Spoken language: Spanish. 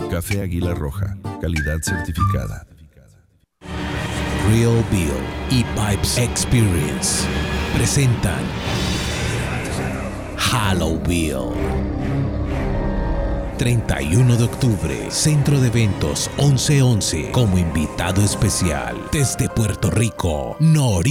Café Águila Roja, calidad certificada. Real Bill y Pipes Experience presentan Halo Bill. 31 de octubre, Centro de Eventos 1111, como invitado especial desde Puerto Rico, Nori.